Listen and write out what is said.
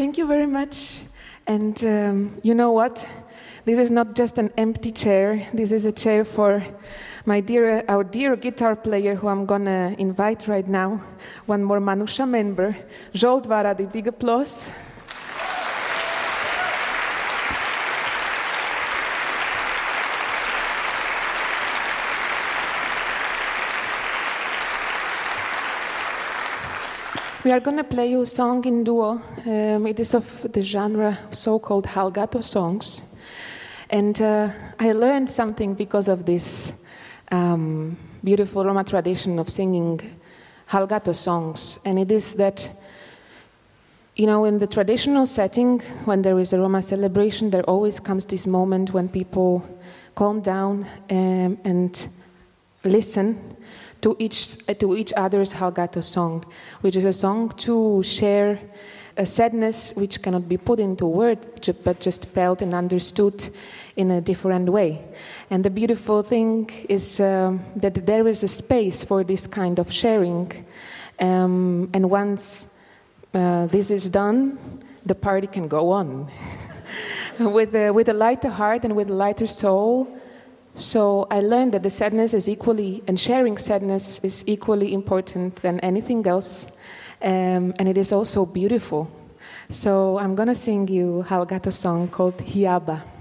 Thank you very much. And you know what? This is not just an empty chair. This is a chair for our dear guitar player, who I'm gonna invite right now. One more Manusha member, Zsolt Váradi. Big applause. We are going to play you a song in duo. It is of the genre of so-called Hallgato songs. And I learned something because of this beautiful Roma tradition of singing Hallgato songs. And it is that, you know, in the traditional setting, when there is a Roma celebration, there always comes this moment when people calm down and listen to each other's Hallgato song, which is a song to share a sadness which cannot be put into words, but just felt and understood in a different way. And the beautiful thing is that there is a space for this kind of sharing. And once this is done, the party can go on with a lighter heart and with a lighter soul. So I learned that the sadness is equally, and sharing sadness is equally important than anything else, and it is also beautiful. So I'm gonna sing you a Hallgato song called Hiaba.